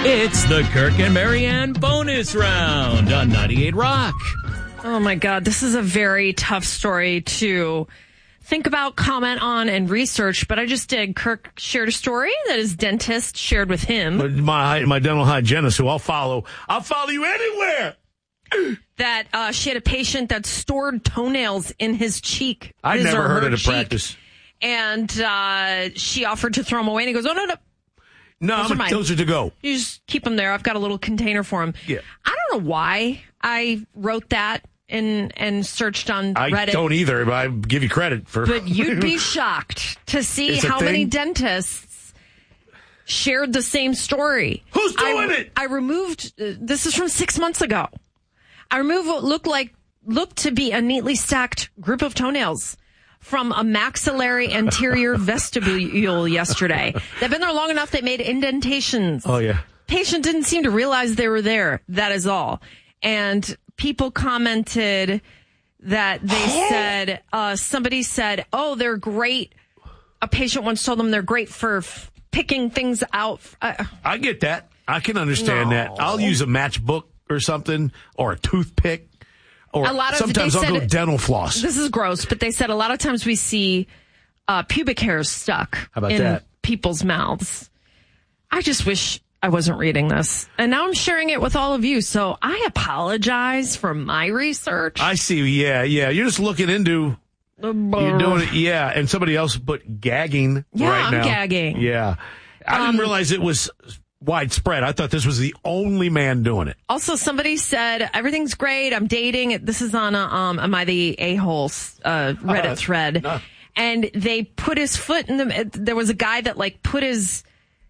It's the Kirk and Marianne bonus round on 98 Rock. Oh, my God. This is a very tough story to think about, comment on, and research. But I just did. Kirk shared a story that his dentist shared with him. But my dental hygienist, who I'll follow you anywhere. That she had a patient that stored toenails in his cheek. I never heard it in cheek. Practice. And she offered to throw them away. And he goes, oh, no. No, those are to go. You just keep them there. I've got a little container for them. Yeah. I don't know why I wrote that and searched on Reddit. I don't either, but I give you credit for. But you'd be shocked to see how many dentists shared the same story. Who's doing it? I removed. This is from 6 months ago. I removed what looked to be a neatly stacked group of toenails from a maxillary anterior vestibule yesterday. They've been there long enough they made indentations. Oh, yeah. Patient didn't seem to realize they were there. That is all. And people commented that they said, somebody said, oh, they're great. A patient once told them they're great for picking things out. I get that. I can understand that. I'll use a matchbook or something, or a toothpick. Or sometimes I'll go dental floss. This is gross, but they said a lot of times we see pubic hairs stuck in people's mouths. I just wish I wasn't reading this. And now I'm sharing it with all of you, so I apologize for my research. I see. Yeah. You're just looking into... You're doing it, yeah. And somebody else put gagging right now. Yeah, I'm gagging. Yeah. I didn't realize it was... widespread. I thought this was the only man doing it. Also, somebody said, everything's great. I'm dating. This is on Am I the A-hole Reddit thread. No. And they put his foot in there was a guy that put his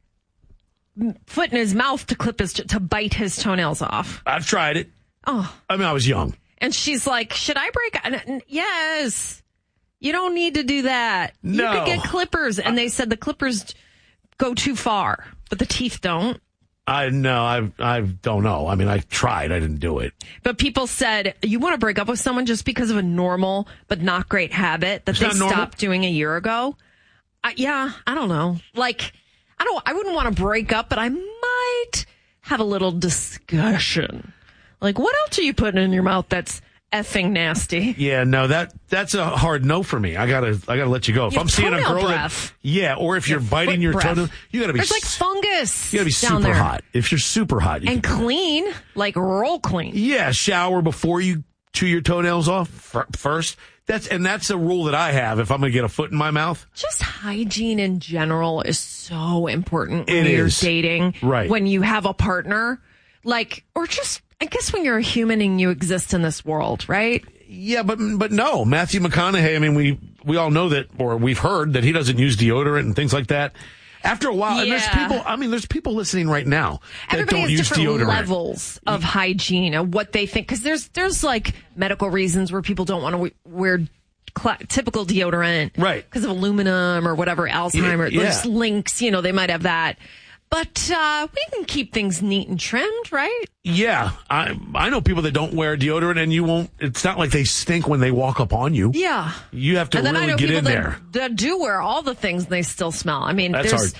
foot in his mouth to bite his toenails off. I've tried it. Oh. I mean, I was young. And she's like, should I break? Yes. You don't need to do that. No. You could get clippers. And they said the clippers go too far, but the teeth don't. I don't know. I mean, I tried. I didn't do it. But people said, you want to break up with someone just because of a normal but not great habit that they stopped doing a year ago? I don't know. I wouldn't want to break up, but I might have a little discussion. What else are you putting in your mouth that's effing nasty? Yeah, no, that's a hard no for me. I gotta let you go. If I'm seeing a girl or if you're biting your toenail, you gotta be. There's fungus. You gotta be super hot. If you're super hot, and clean, roll clean. Yeah, shower before you chew your toenails off first. That's a rule that I have if I'm gonna get a foot in my mouth. Just hygiene in general is so important when you're dating. Right. When you have a partner, or just. I guess when you're a human and you exist in this world, right? Yeah, but no. Matthew McConaughey, I mean, we all know that, or we've heard that he doesn't use deodorant and things like that. After a while, and there's people listening right now that don't use deodorant. Everybody has different levels of hygiene and what they think. Because there's medical reasons where people don't want to wear typical deodorant. Right. Because of aluminum or whatever, Alzheimer's. Yeah. There's links, they might have that. But we can keep things neat and trimmed, right? Yeah. I know people that don't wear deodorant, and it's not like they stink when they walk up on you. Yeah. You have to really get in there. That do wear all the things and they still smell. I mean, that's hard.